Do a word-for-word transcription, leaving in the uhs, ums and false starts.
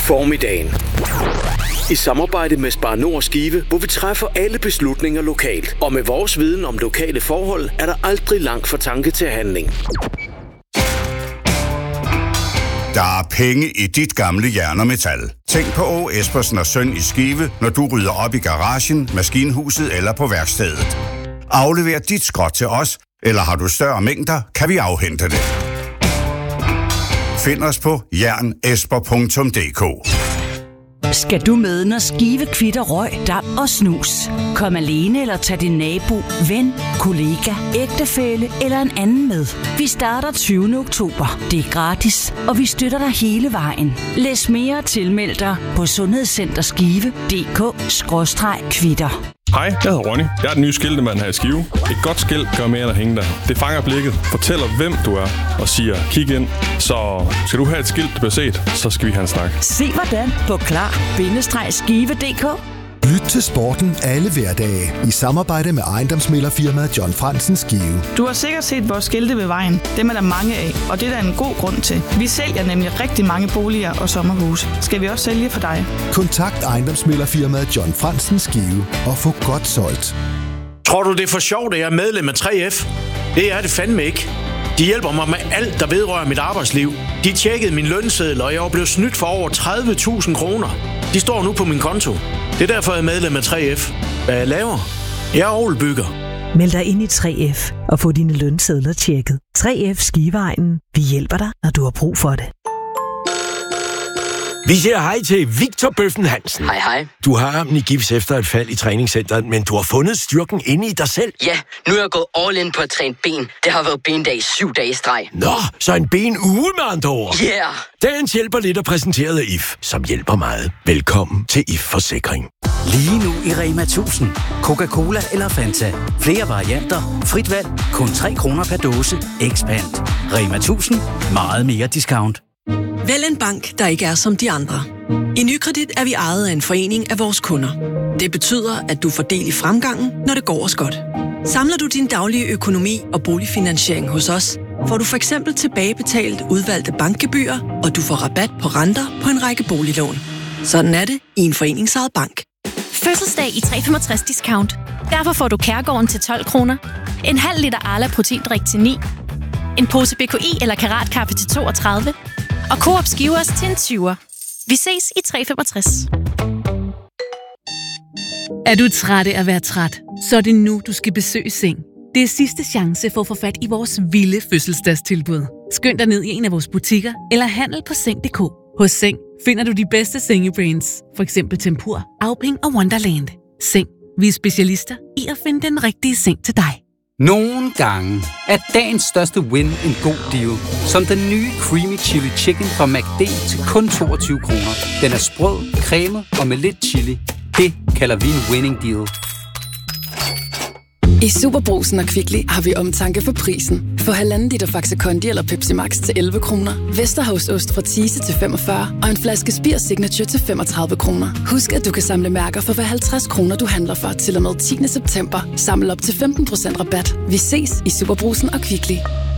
Formiddagen. I samarbejde med Spar Nord Skive, hvor vi træffer alle beslutninger lokalt. Og med vores viden om lokale forhold, er der aldrig langt fra tanke til handling. Der er penge i dit gamle jern og metal. Tænk på Åge Espersen og Søn i Skive, når du rydder op i garagen, maskinhuset eller på værkstedet. Aflever dit skrot til os, eller har du større mængder, kan vi afhente det. Find os på jern esper punktum d k. Skal du med, når Skive kvitter røg, dab og snus? Kom alene eller tag din nabo, ven, kollega, ægtefælle eller en anden med. Vi starter tyvende oktober. Det er gratis, og vi støtter dig hele vejen. Læs mere og tilmeld dig på sundhedscenterskive punktum d k skråstreg kvitter. Hej, jeg hedder Ronny. Jeg er den nye skiltemand her i Skive. Et godt skilt gør mere end at hænge der. Det fanger blikket, fortæller hvem du er og siger, kig ind. Så skal du have et skilt, du bliver set, så skal vi have en snak. Se hvordan på klar bindestreg skive punktum d k. Lyt til sporten alle hverdage i samarbejde med ejendomsmæglerfirmaet John Fransen Skive. Du har sikkert set vores skilte ved vejen. Dem er der mange af, og det er der en god grund til. Vi sælger nemlig rigtig mange boliger og sommerhuse. Skal vi også sælge for dig? Kontakt ejendomsmæglerfirmaet John Fransen Skive og få godt solgt. Tror du, det er for sjovt, at jeg er medlem af tre F? Det er det fandme ikke. De hjælper mig med alt, der vedrører mit arbejdsliv. De tjekkede min lønseddel, og jeg er blevet snydt for over tredive tusind kroner. De står nu på min konto. Det er derfor, jeg er medlem af tre F. Hvad jeg laver? Jeg er ovlbygger. Meld dig ind i tre F og få dine lønsedler tjekket. tre F Skiveegnen. Vi hjælper dig, når du har brug for det. Vi siger hej til Victor Bøffen Hansen. Hej, hej. Du har armen i gips efter et fald i træningscenteret, men du har fundet styrken inde i dig selv. Ja, nu er jeg gået all in på at træne ben. Det har været bendag i syv dage i streg. Nå, så en benuge med andre ord. Yeah! Dagens hjælper lidt er præsenteret af I F, som hjælper meget. Velkommen til I F Forsikring. Lige nu i Rema tusind. Coca-Cola eller Fanta. Flere varianter. Frit valg. Kun tre kroner per dåse. Expand. Rema tusind. Meget mere discount. Vælg en bank, der ikke er som de andre. I Nykredit er vi ejet af en forening af vores kunder. Det betyder, at du får del i fremgangen, når det går os godt. Samler du din daglige økonomi og boligfinansiering hos os, får du for eksempel tilbagebetalt udvalgte bankgebyrer, og du får rabat på renter på en række boliglån. Sådan er det i en foreningsejet bank. Fødselsdag i tre komma femogtres discount. Derfor får du Kærgården til tolv kroner, en halv liter Arla proteindrik til ni, en pose B K I eller Karatkaffe til toogtredive, og Coop Skivers til en tyver. Vi ses i tre komma femogtres. Er du træt af at være træt? Så er det nu, du skal besøge Seng. Det er sidste chance for at få fat i vores vilde fødselsdagstilbud. Skynd dig ned i en af vores butikker eller handel på seng punktum d k. Hos Seng finder du de bedste sengebrands, for eksempel Tempur, Auping og Wonderland. Seng. Vi er specialister i at finde den rigtige seng til dig. Nogle gange er dagens største win en god deal. Som den nye Creamy Chili Chicken fra McD til kun toogtyve kroner. Den er sprød, cremet og med lidt chili. Det kalder vi en winning deal. I Superbrugsen og Kvickly har vi omtanke for prisen. Få halvanden liter Faxe Kondi eller Pepsi Max til elleve kroner. Vesterhavsost fra Thise til femogfyrre. Og en flaske Spir Signature til femogtredive kroner. Husk, at du kan samle mærker for hver halvtreds kroner, du handler for til og med tiende september. Samle op til femten procent rabat. Vi ses i Superbrugsen og Kvickly.